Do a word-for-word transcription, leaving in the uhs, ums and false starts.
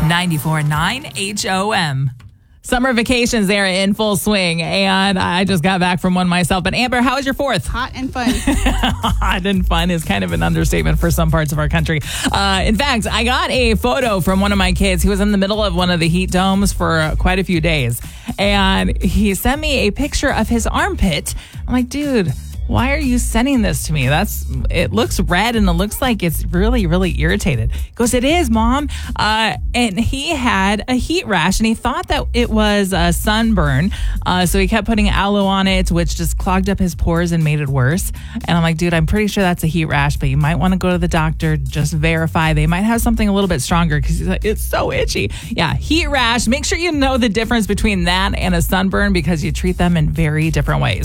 ninety-four point nine H O M. Summer vacations there in full swing, and I just got back from one myself. But Amber, how was your fourth? Hot and fun. Hot and fun is kind of an understatement for some parts of our country. Uh, in fact, I got a photo from one of my kids. He was in the middle of one of the heat domes for uh, quite a few days, and he sent me a picture of his armpit. I'm like, dude, why are you sending this to me? That's it looks red and it looks like it's really, really irritated. He goes, it is, Mom. Uh, and he had a heat rash and he thought that it was a sunburn. Uh, so he kept putting aloe on it, which just clogged up his pores and made it worse. And I'm like, dude, I'm pretty sure that's a heat rash, but you might want to go to the doctor, just verify. They might have something a little bit stronger because he's like, it's so itchy. Yeah, heat rash. Make sure you know the difference between that and a sunburn because you treat them in very different ways.